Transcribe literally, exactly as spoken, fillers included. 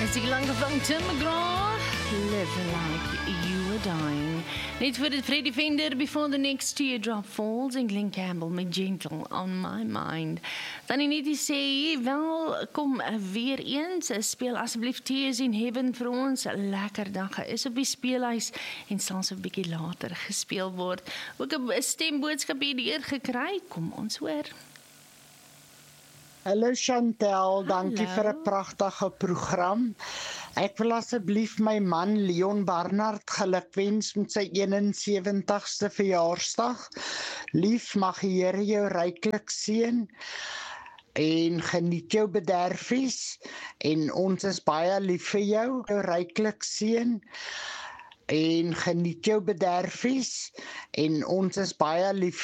Klanke van Tim McGraw, Live Like You Were Dying. Net voor het Freddie Fender, Before the Next Teardrop Falls, en Glenn Campbell met Gentle on My Mind. Dan net die sê, welkom weer eens, speel asseblief Tears in Heaven vir ons, lekker dag, is op die speelhuis, en sal so 'n bietjie later gespeel word. Ook 'n stemboodskap hier gekry, kom ons hoor. Hallo Chantel, dankie Hallo. vir 'n pragtige program. Ek wil asseblief my man Leon Barnard gelukwens met sy eenensewentigste verjaarsdag. Lief, mag die Here jou ryklik seën en geniet jou bederfies en ons is baie lief vir jou. Jou ryklik seën en geniet jou bederfies en ons is baie lief